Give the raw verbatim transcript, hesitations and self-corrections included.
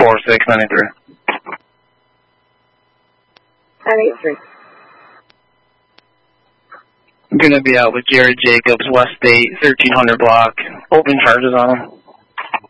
four six nine eight three. nine eight three. I'm going to be out with Jared Jacobs, West State, thirteen hundred block. Open charges on him.